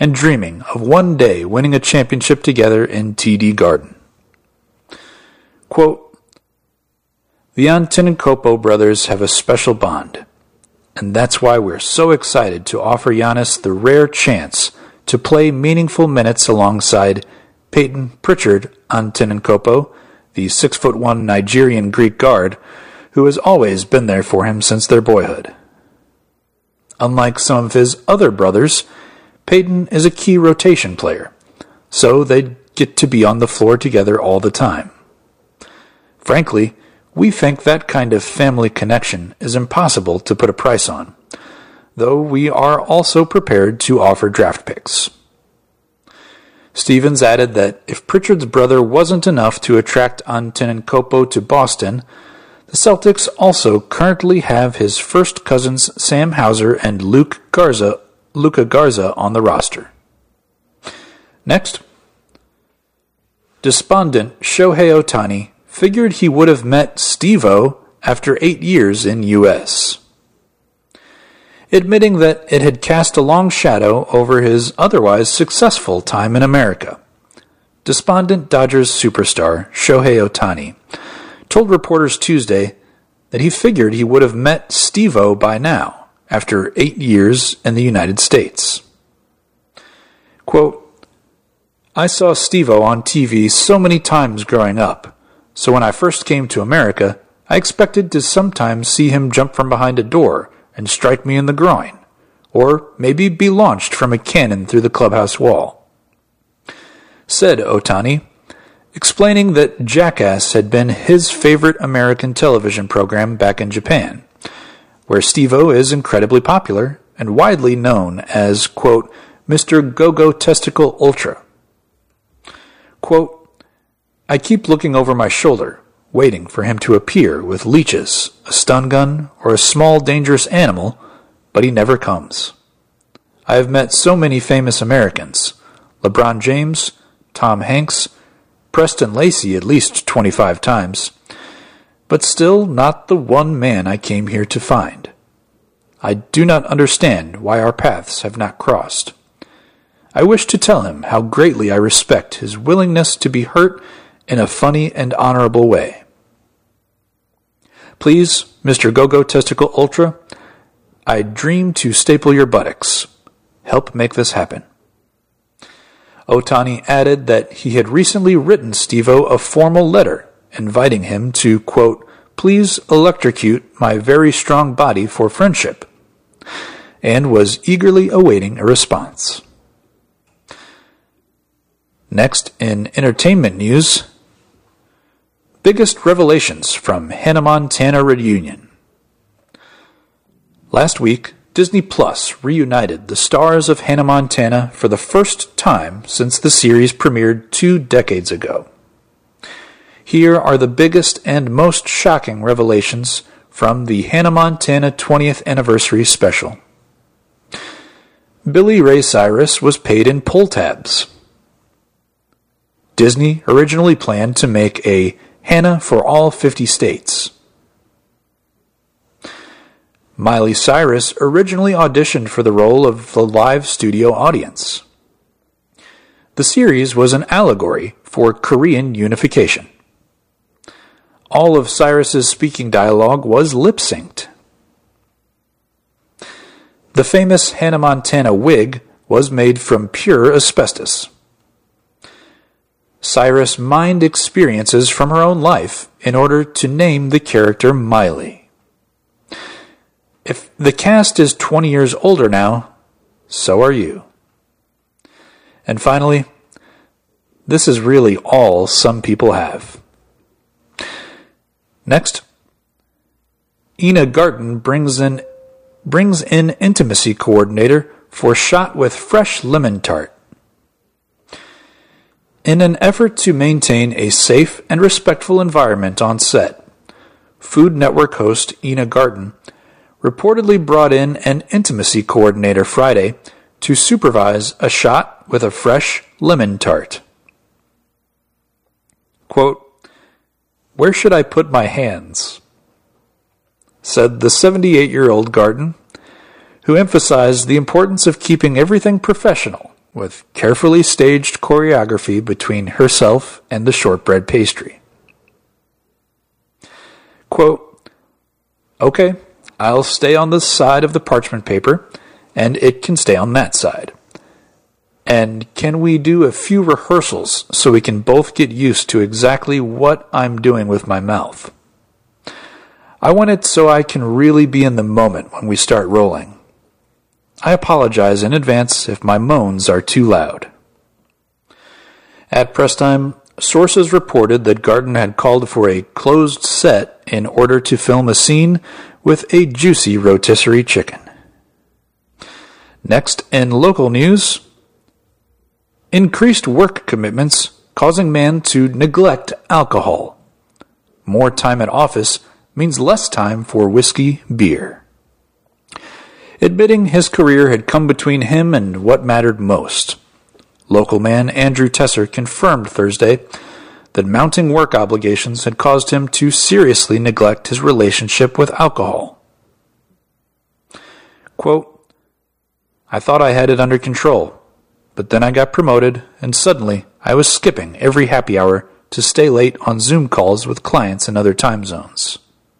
and dreaming of one day winning a championship together in TD Garden. Quote, "The Antetokounmpo brothers have a special bond, and that's why we're so excited to offer Giannis the rare chance to play meaningful minutes alongside Peyton Pritchard Antetokounmpo, the 6'1" Nigerian Greek guard, who has always been there for him since their boyhood. Unlike some of his other brothers, Peyton is a key rotation player, so they get to be on the floor together all the time. Frankly, we think that kind of family connection is impossible to put a price on, though we are also prepared to offer draft picks." Stevens added that if Pritchard's brother wasn't enough to attract Antetokounmpo to Boston, the Celtics also currently have his first cousins Sam Hauser and Luka Garza on the roster. Next, despondent Shohei Ohtani figured he would have met Steve-O after 8 years in U.S. Admitting that it had cast a long shadow over his otherwise successful time in America, despondent Dodgers superstar Shohei Ohtani told reporters Tuesday that he figured he would have met Steve-O by now, after 8 years in the United States. Quote, "I saw Steve-O on TV so many times growing up, so when I first came to America, I expected to sometimes see him jump from behind a door and strike me in the groin, or maybe be launched from a cannon through the clubhouse wall," said Ohtani, explaining that Jackass had been his favorite American television program back in Japan, where Steve-O is incredibly popular and widely known as, quote, "Mr. Go-Go Testicle Ultra." Quote, "I keep looking over my shoulder, waiting for him to appear with leeches, a stun gun, or a small dangerous animal, but he never comes. I have met so many famous Americans, LeBron James, Tom Hanks, Preston Lacey at least 25 times, but still not the one man I came here to find. I do not understand why our paths have not crossed. I wish to tell him how greatly I respect his willingness to be hurt in a funny and honorable way. Please, Mr. Go-Go Testicle Ultra, I dream to staple your buttocks. Help make this happen." Ohtani added that he had recently written Steve-O a formal letter inviting him to, quote, "please electrocute my very strong body for friendship," and was eagerly awaiting a response. Next, in entertainment news, biggest revelations from Hannah Montana reunion. Last week, Disney Plus reunited the stars of Hannah Montana for the first time since the series premiered 2 decades ago. Here are the biggest and most shocking revelations from the Hannah Montana 20th Anniversary Special. Billy Ray Cyrus was paid in pull tabs. Disney originally planned to make a Hannah for all 50 states. Miley Cyrus originally auditioned for the role of the live studio audience. The series was an allegory for Korean unification. All of Cyrus's speaking dialogue was lip-synced. The famous Hannah Montana wig was made from pure asbestos. Cyrus mined experiences from her own life in order to name the character Miley. If the cast is 20 years older now, so are you. And finally, this is really all some people have. Next, Ina Garten brings in intimacy coordinator for shot with fresh lemon tart. In an effort to maintain a safe and respectful environment on set, Food Network host Ina Garten reportedly brought in an intimacy coordinator Friday to supervise a shot with a fresh lemon tart. Quote, "Where should I put my hands?" said the 78-year-old Garten, who emphasized the importance of keeping everything professional with carefully staged choreography between herself and the shortbread pastry. Quote, "Okay, I'll stay on this side of the parchment paper, and it can stay on that side. And can we do a few rehearsals so we can both get used to exactly what I'm doing with my mouth? I want it so I can really be in the moment when we start rolling. I apologize in advance if my moans are too loud." At press time, sources reported that Garden had called for a closed set in order to film a scene with a juicy rotisserie chicken. Next, in local news, increased work commitments causing man to neglect alcohol. More time at office means less time for whiskey, beer. Admitting his career had come between him and what mattered most, local man Andrew Tesser confirmed Thursday that mounting work obligations had caused him to seriously neglect his relationship with alcohol. Quote, "I thought I had it under control, but then I got promoted, and suddenly I was skipping every happy hour to stay late on Zoom calls with clients in other time zones,"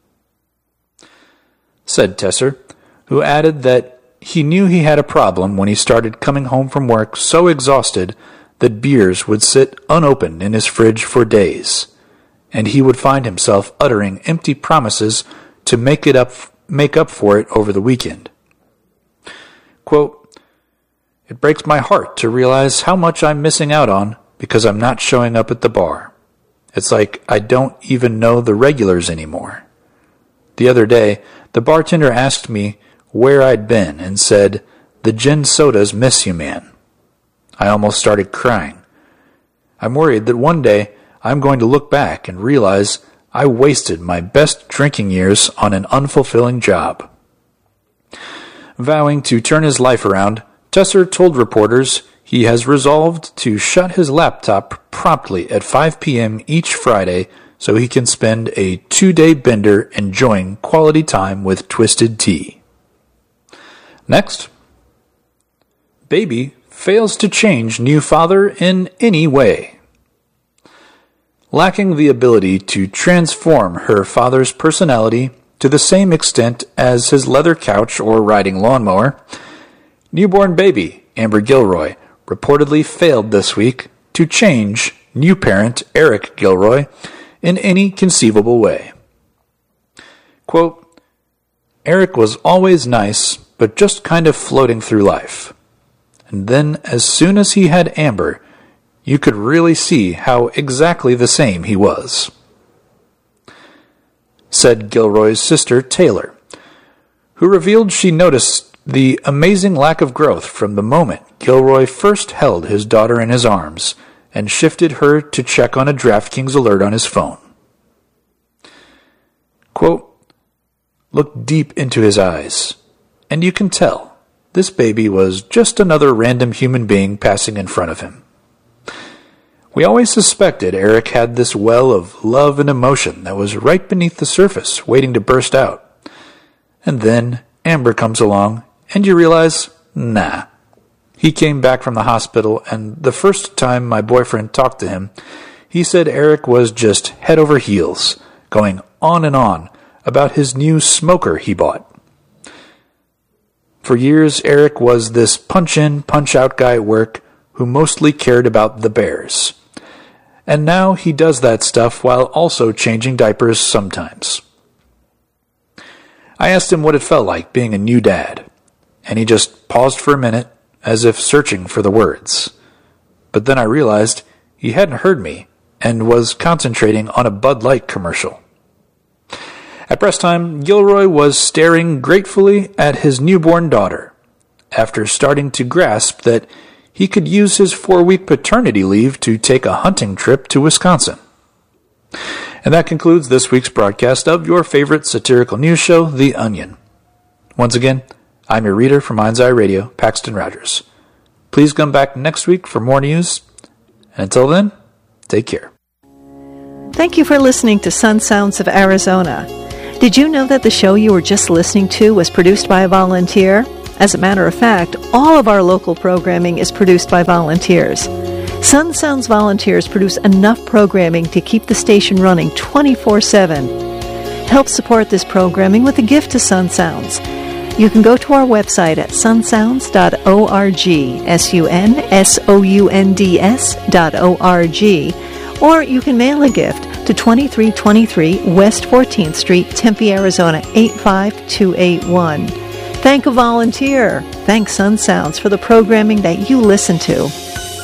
said Tesser, who added that he knew he had a problem when he started coming home from work so exhausted that beers would sit unopened in his fridge for days, and he would find himself uttering empty promises to make up for it over the weekend. Quote, "It breaks my heart to realize how much I'm missing out on because I'm not showing up at the bar. It's like I don't even know the regulars anymore. The other day, the bartender asked me where I'd been and said, 'The gin sodas miss you, man.' I almost started crying. I'm worried that one day I'm going to look back and realize I wasted my best drinking years on an unfulfilling job." Vowing to turn his life around, Tesser told reporters he has resolved to shut his laptop promptly at 5 p.m. each Friday so he can spend a 2-day bender enjoying quality time with Twisted Tea. Next, baby fails to change new father in any way. Lacking the ability to transform her father's personality to the same extent as his leather couch or riding lawnmower, newborn baby Amber Gilroy reportedly failed this week to change new parent Eric Gilroy in any conceivable way. Quote, "Eric was always nice, but just kind of floating through life. And then as soon as he had Amber, you could really see how exactly the same he was," said Gilroy's sister Taylor, who revealed she noticed the amazing lack of growth from the moment Gilroy first held his daughter in his arms and shifted her to check on a DraftKings alert on his phone. Quote, "Look deep into his eyes, and you can tell this baby was just another random human being passing in front of him. We always suspected Eric had this well of love and emotion that was right beneath the surface, waiting to burst out. And then Amber comes along, and you realize, nah. He came back from the hospital, and the first time my boyfriend talked to him, he said Eric was just head over heels, going on and on about his new smoker he bought. For years, Eric was this punch-in, punch-out guy at work who mostly cared about the Bears. And now he does that stuff while also changing diapers sometimes. I asked him what it felt like being a new dad, and he just paused for a minute as if searching for the words. But then I realized he hadn't heard me and was concentrating on a Bud Light commercial. At press time, Gilroy was staring gratefully at his newborn daughter, after starting to grasp that he could use his 4-week paternity leave to take a hunting trip to Wisconsin. And that concludes this week's broadcast of your favorite satirical news show, The Onion. Once again, I'm your reader from Mind's Eye Radio, Paxton Rogers. Please come back next week for more news. And until then, take care. Thank you for listening to Sun Sounds of Arizona. Did you know that the show you were just listening to was produced by a volunteer? As a matter of fact, all of our local programming is produced by volunteers. Sun Sounds volunteers produce enough programming to keep the station running 24/7. Help support this programming with a gift to Sun Sounds. You can go to our website at sunsounds.org, sunsounds.org, or you can mail a gift to 2323 West 14th Street, Tempe, Arizona 85281. Thank a volunteer. Thank Sun Sounds for the programming that you listen to.